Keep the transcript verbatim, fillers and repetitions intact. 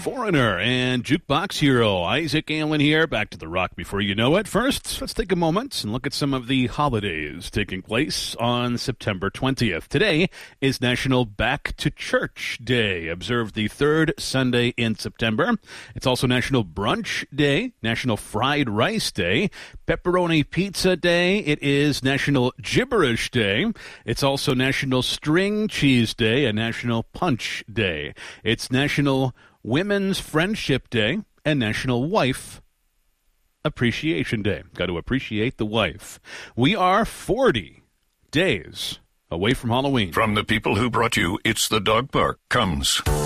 Foreigner and Jukebox Hero. Isaac Allen here, back to the rock before you know it. First, let's take a moment and look at some of the holidays taking place on September twentieth. Today is National Back to Church Day, observed the third Sunday in September. It's also National Brunch Day, National Fried Rice Day, Pepperoni Pizza Day. It is National Gibberish Day. It's also National String Cheese Day and National Punch Day. It's National Women's Friendship Day and National Wife Appreciation Day. Got to appreciate the wife. We are forty days away from Halloween. From the people who brought you It's the Dog Park comes